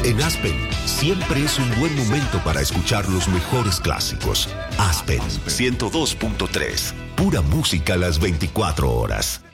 En Aspen, siempre es un buen momento para escuchar los mejores clásicos. Aspen 102.3. Pura música a las 24 horas.